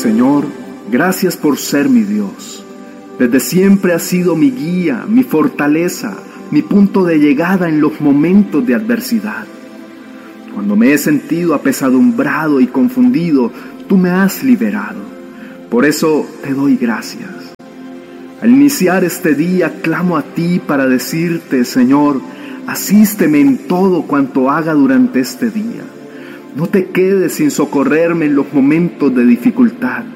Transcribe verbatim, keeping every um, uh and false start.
Señor, gracias por ser mi Dios. Desde siempre has sido mi guía, mi fortaleza, mi punto de llegada en los momentos de adversidad. Cuando me he sentido apesadumbrado y confundido, tú me has liberado. Por eso te doy gracias. Al iniciar este día, clamo a ti para decirte, Señor, asísteme en todo cuanto haga durante este día. No te quedes sin socorrerme en los momentos de dificultad.